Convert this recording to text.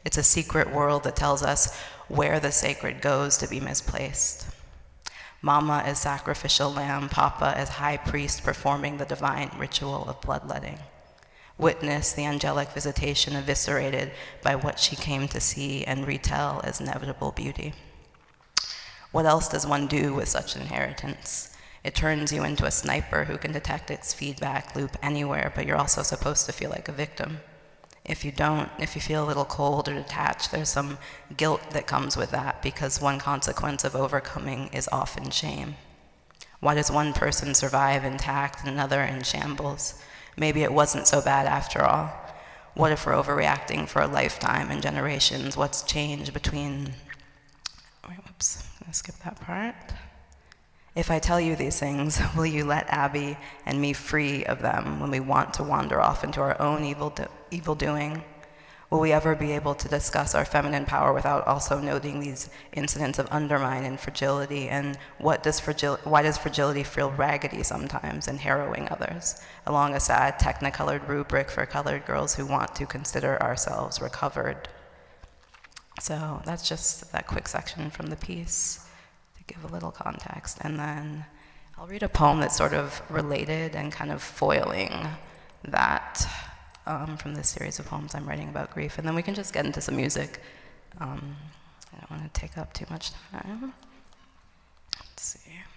It's a secret world that tells us where the sacred goes to be misplaced. Mama is sacrificial lamb, Papa is high priest performing the divine ritual of bloodletting. Witness the angelic visitation eviscerated by what she came to see and retell as inevitable beauty. What else does one do with such inheritance? It turns you into a sniper who can detect its feedback loop anywhere, but you're also supposed to feel like a victim. If you don't, if you feel a little cold or detached, there's some guilt that comes with that, because one consequence of overcoming is often shame. Why does one person survive intact and another in shambles? Maybe it wasn't so bad after all. What if we're overreacting for a lifetime and generations? What's changed between... Whoops, I'm gonna skip that part. If I tell you these things, will you let Abby and me free of them when we want to wander off into our own evil doing? Will we ever be able to discuss our feminine power without also noting these incidents of undermine and fragility? And why does fragility feel raggedy sometimes and harrowing others, along a sad technicolored rubric for colored girls who want to consider ourselves recovered? So that's just that quick section from the piece to give a little context. And then I'll read a poem that's sort of related and kind of foiling that from this series of poems I'm writing about grief. And then we can just get into some music. I don't want to take up too much time. Let's see.